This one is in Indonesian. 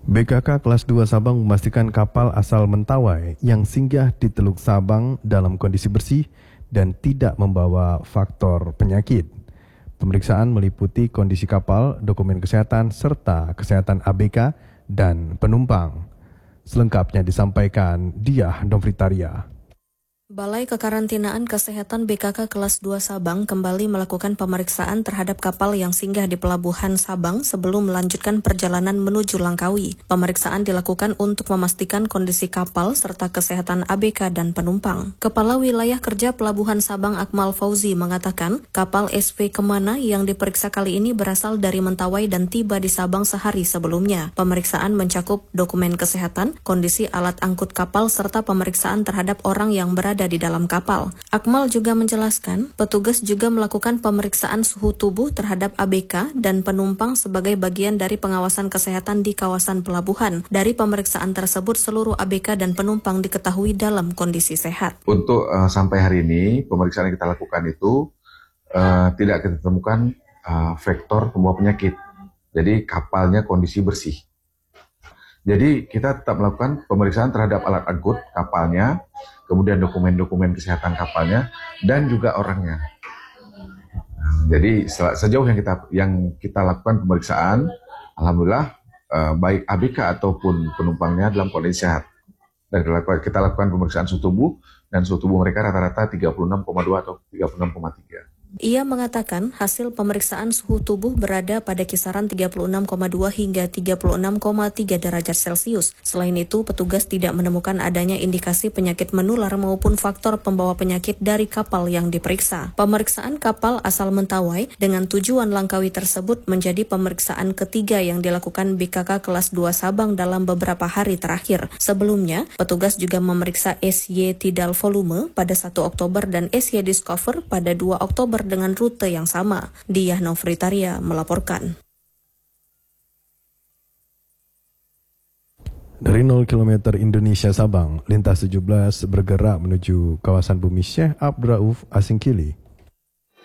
BKK kelas 2 Sabang memastikan kapal asal Mentawai yang singgah di Teluk Sabang dalam kondisi bersih dan tidak membawa faktor penyakit. Pemeriksaan meliputi kondisi kapal, dokumen kesehatan, serta kesehatan ABK dan penumpang. Selengkapnya disampaikan Diah Domfritaria. Balai Kekarantinaan Kesehatan BKK kelas 2 Sabang kembali melakukan pemeriksaan terhadap kapal yang singgah di Pelabuhan Sabang sebelum melanjutkan perjalanan menuju Langkawi. Pemeriksaan dilakukan untuk memastikan kondisi kapal serta kesehatan ABK dan penumpang. Kepala Wilayah Kerja Pelabuhan Sabang Akmal Fauzi mengatakan, kapal SV Kemana yang diperiksa kali ini berasal dari Mentawai dan tiba di Sabang sehari sebelumnya. Pemeriksaan mencakup dokumen kesehatan, kondisi alat angkut kapal serta pemeriksaan terhadap orang yang berada di dalam kapal. Akmal juga menjelaskan, petugas juga melakukan pemeriksaan suhu tubuh terhadap ABK dan penumpang sebagai bagian dari pengawasan kesehatan di kawasan pelabuhan. Dari pemeriksaan tersebut, seluruh ABK dan penumpang diketahui dalam kondisi sehat. Untuk sampai hari ini, pemeriksaan yang kita lakukan itu tidak kita temukan faktor pembawa penyakit. Jadi kapalnya kondisi bersih. Jadi kita tetap melakukan pemeriksaan terhadap alat angkut kapalnya, kemudian dokumen-dokumen kesehatan kapalnya, dan juga orangnya. Jadi sejauh yang kita lakukan pemeriksaan, alhamdulillah baik ABK ataupun penumpangnya dalam kondisi sehat. Dan kita lakukan pemeriksaan suhu tubuh, dan suhu tubuh mereka rata-rata 36,2 atau 36,3. Ia mengatakan hasil pemeriksaan suhu tubuh berada pada kisaran 36,2 hingga 36,3 derajat Celcius. Selain itu, petugas tidak menemukan adanya indikasi penyakit menular maupun faktor pembawa penyakit dari kapal yang diperiksa. Pemeriksaan kapal asal Mentawai dengan tujuan Langkawi tersebut menjadi pemeriksaan ketiga yang dilakukan BKK kelas 2 Sabang dalam beberapa hari terakhir. Sebelumnya, petugas juga memeriksa SY Tidal Volume pada 1 Oktober dan SY Discover pada 2 Oktober dengan rute yang sama. Diah Domfritaria melaporkan. Dari 0 km Indonesia Sabang, lintas 17 bergerak menuju kawasan Bumi Syekh Abdul Rauf Asingkili.